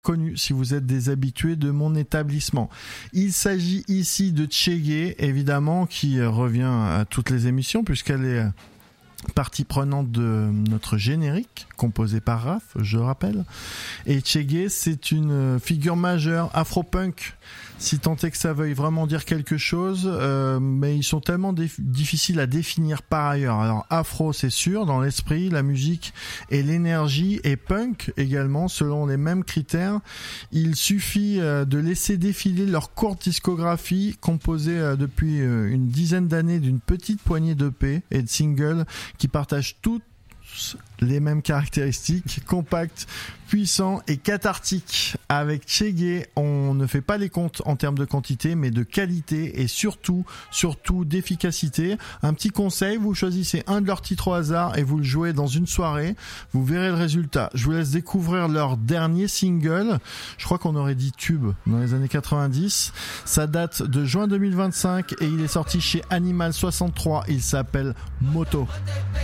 connu si vous êtes des habitués de mon établissement. Il s'agit ici de Tchégué, évidemment, qui revient à toutes les émissions puisqu'elle est partie prenante de notre générique, composé par Raph, je rappelle. Et Tchégué, c'est une figure majeure afro-punk, si tant est que ça veuille vraiment dire quelque chose, mais ils sont tellement difficiles à définir par ailleurs. Alors afro, c'est sûr, dans l'esprit, la musique et l'énergie, et punk également, selon les mêmes critères. Il suffit de laisser défiler leur courte discographie, composée depuis une dizaine d'années d'une petite poignée d'EP et de singles qui partagent toutes les mêmes caractéristiques, compact, puissant et cathartique. Avec Tchégué, on ne fait pas les comptes en termes de quantité, mais de qualité et surtout d'efficacité. Un petit conseil, vous choisissez un de leurs titres au hasard et vous le jouez dans une soirée. Vous verrez le résultat. Je vous laisse découvrir leur dernier single. Je crois qu'on aurait dit tube dans les années 90. Ça date de juin 2025 et il est sorti chez Animal 63. Il s'appelle Moto.